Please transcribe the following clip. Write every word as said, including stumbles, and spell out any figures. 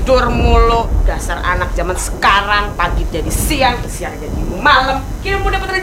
tidur mulu. Dasar anak zaman sekarang, pagi jadi siang, siang jadi malam. Kira mau dapat